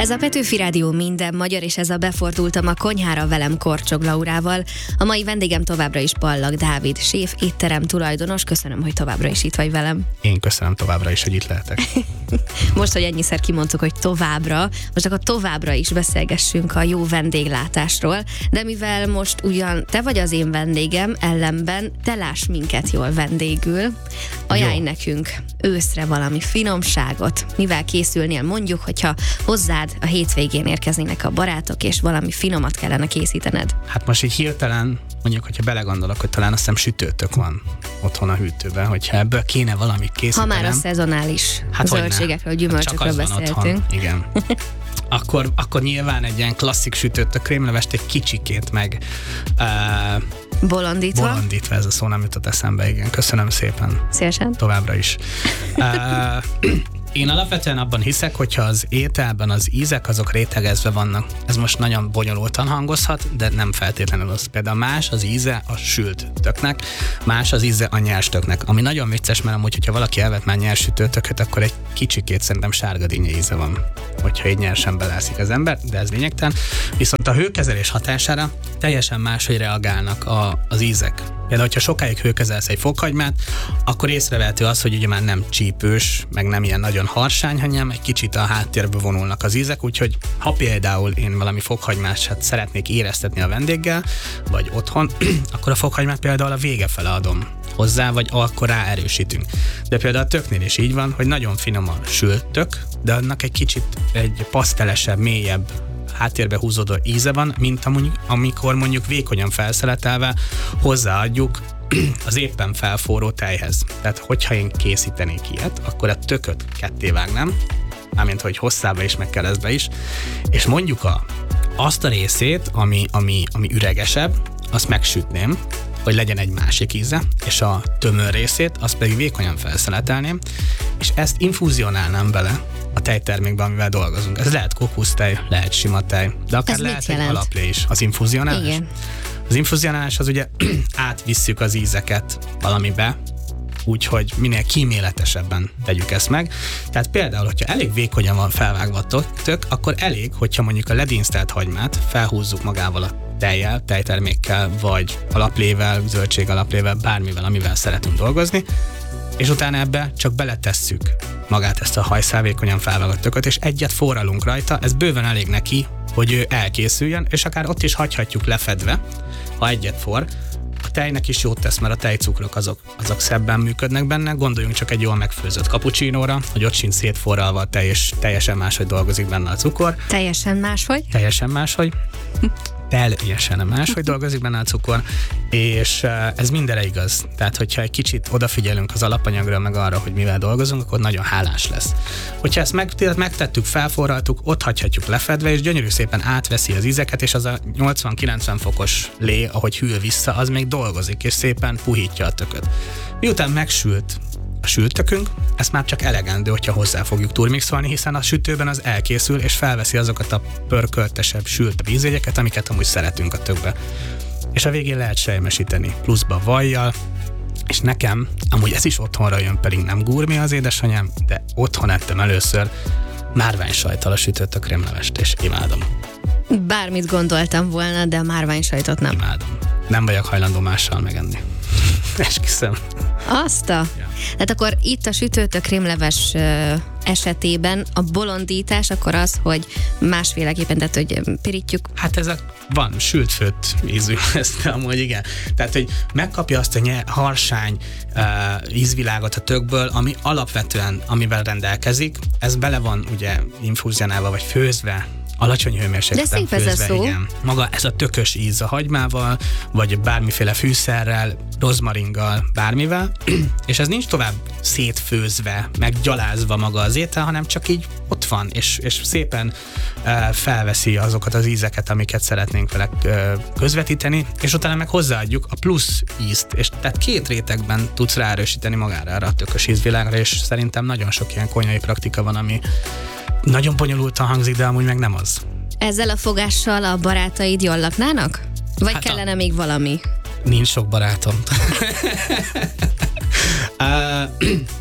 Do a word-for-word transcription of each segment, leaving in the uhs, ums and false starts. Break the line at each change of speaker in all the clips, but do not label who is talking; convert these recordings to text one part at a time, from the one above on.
Ez a Petőfi Rádió minden magyar, és ez a Befordultam a konyhára velem Korcsog Laurával. A mai vendégem továbbra is Ballag Dávid, séf, étterem tulajdonos. Köszönöm, hogy továbbra is itt vagy velem.
Én köszönöm továbbra is, hogy itt lehetek.
Most, hogy ennyiszer kimondtuk, hogy továbbra, most akkor továbbra is beszélgessünk a jó vendéglátásról, de mivel most ugyan te vagy az én vendégem, ellenben te láss minket jól vendégül, ajánlj jó. nekünk őszre valami finomságot, mivel készülnél, mondjuk, hogyha hozzád a hétvégén érkeznének a barátok, és valami finomat kellene készítened.
Hát most így hirtelen, mondjuk, hogyha belegondolok, hogy talán azt hiszem sütőtök van otthon a hűtőben, hogyha ebből kéne valamit készítenem.
Ha már a szezonális hát zöldségekről, gyümölcsökről beszéltünk.
Otthon, igen. akkor, akkor nyilván egy ilyen klasszik sütőtök krémlevest egy kicsikét meg uh,
bolondítva.
Bolondítva, ez a szó nem jutott eszembe, igen. Köszönöm szépen.
Szívesen.
Továbbra is. Uh, Én alapvetően abban hiszek, hogyha az ételben az ízek azok rétegezve vannak. Ez most nagyon bonyolultan hangozhat, de nem feltétlenül az. Például más az íze a sült töknek, más az íze a nyers töknek. Ami nagyon vicces, mert amúgy, hogyha valaki elvet már nyers sütőtököt, akkor egy kicsikét szerintem sárga dinnye íze van, hogyha így nyersen belászik az ember, de ez lényegtelen. Viszont a hőkezelés hatására teljesen máshogy reagálnak a, az ízek. Például, hogyha sokáig hőkezelsz egy fokhagymát, akkor észrevehető az, hogy ugye már nem csípős, meg nem ilyen nagyon harsány, hanem egy kicsit a háttérbe vonulnak az ízek, úgyhogy ha például én valami fokhagymát szeretnék éreztetni a vendéggel, vagy otthon, akkor a fokhagymát például a vége fele adom hozzá, vagy akkor rá erősítünk. De például a töknél is így van, hogy nagyon finom a sült tök, de annak egy kicsit egy pasztelesebb, mélyebb, háttérbe húzódó íze van, mint amúgy, amikor mondjuk vékonyan felszeletelve hozzáadjuk az éppen felforró tejhez. Tehát, hogyha én készítenék ilyet, akkor a tököt ketté vágnám, mármint, hogy hosszába is, meg keresztbe is, és mondjuk a, azt a részét, ami, ami, ami üregesebb, azt megsütném, hogy legyen egy másik íze, és a tömör részét, azt pedig vékonyan felszeletelném, és ezt infúzionálnám bele a tejtermékbe, amivel dolgozunk. Ez lehet kokusztej, lehet sima tej, de akár
ez
lehet egy alaplé is. Az infúzionálás?
Igen.
Az infúzionálás az ugye átvisszük az ízeket valamibe, úgyhogy minél kíméletesebben tegyük ezt meg. Tehát például, hogyha elég vékonyan van felvágva a tök, akkor elég, hogyha mondjuk a ledinsztelt hagymát felhúzzuk magával a tejjel, tejtermékkel, vagy alaplével, zöldség alaplével, bármivel, amivel szeretünk dolgozni, és utána ebbe csak beletesszük magát ezt a hajszál vékonyan felvágott tököt, és egyet forralunk rajta, ez bőven elég neki, hogy ő elkészüljön, és akár ott is hagyhatjuk lefedve, ha egyet forr. A tejnek is jót tesz, mert a tejcukrok azok, azok szebben működnek benne, gondoljunk csak egy jól megfőzött cappuccinóra, hogy ott sincs szétforralva a tej, és teljesen máshogy dolgozik benne a cukor.
Teljesen máshogy?
Teljesen máshogy. Teljesen máshogy dolgozik benne a cukor, és ez mindenre igaz. Tehát, hogyha egy kicsit odafigyelünk az alapanyagra, meg arra, hogy mivel dolgozunk, akkor nagyon hálás lesz. Hogyha ezt meg, megtettük, felforraltuk, ott hagyhatjuk lefedve, és gyönyörű szépen átveszi az ízeket, és az a nyolcvan-kilencven fokos lé, ahogy hűl vissza, az még dolgozik, és szépen puhítja a tököt. Miután megsült a sültökünk, ezt már csak elegendő, hogyha hozzá fogjuk turmixolni, hiszen a sütőben az elkészül, és felveszi azokat a pörköltesebb, sült ízjegyeket, amiket amúgy szeretünk a tökbe. És a végén lehet sejmesíteni, pluszba vajjal, és nekem, amúgy ez is otthonra jön, pedig nem gurmé az édesanyám, de otthon ettem először márványsajttal a sütött krémlevest, és imádom.
Bármit gondoltam volna, de a márványsajtot nem.
Imádom. Nem vagyok hajlandó mással megenni. Esküszöm.
Azt a... Ja. Tehát akkor itt a sütőtök krémleves ö, esetében a bolondítás akkor az, hogy másféleképpen, tehát hogy pirítjuk.
Hát ez a, van sült főtt ízű, ezt amúgy igen. Tehát, hogy megkapja azt a nye, harsány uh, ízvilágot a tökből, ami alapvetően, amivel rendelkezik, ez bele van ugye infúzionálva vagy főzve, alacsony hőmérsékleten főzve, igen. Maga ez a tökös íz a hagymával, vagy bármiféle fűszerrel, rozmaringgal, bármivel, és ez nincs tovább szétfőzve, meggyalázva maga az étel, hanem csak így ott van, és, és szépen uh, felveszi azokat az ízeket, amiket szeretnénk vele uh, közvetíteni, és utána meg hozzáadjuk a plusz ízt, és tehát két rétegben tudsz ráerősíteni magára arra a tökös ízvilágra, és szerintem nagyon sok ilyen konyhai praktika van, ami nagyon bonyolultan hangzik, de amúgy meg nem az.
Ezzel a fogással a barátaid jól laknának? Vagy hát kellene a... még valami?
Nincs sok barátom. uh,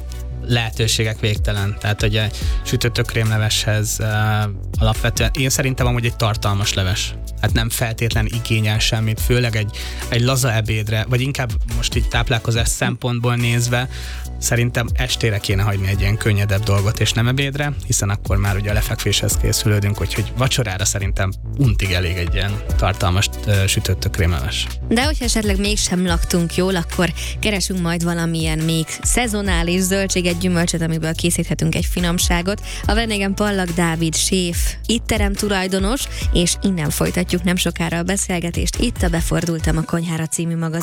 lehetőségek végtelen. Tehát ugye sütött krémleveshez uh, alapvetően én szerintem amúgy egy tartalmas leves. Hát nem feltétlen igényel semmit, főleg egy, egy laza ebédre, vagy inkább most így táplálkozás szempontból nézve, szerintem estére kéne hagyni egy ilyen könnyedebb dolgot, és nem ebédre, hiszen akkor már ugye a lefekvéshez készülődünk, úgyhogy vacsorára szerintem untig elég egy ilyen tartalmas uh, sütött krémleves.
De hogyha esetleg mégsem laktunk jól, akkor keresünk majd valamilyen még szezonális zöldséget, gyümölcsöt, amiből készíthetünk egy finomságot. A vendégem Pallag Dávid séf, itterem tulajdonos, és innen folytatjuk nem sokára a beszélgetést itt a Befordultam a Konyhára című magazin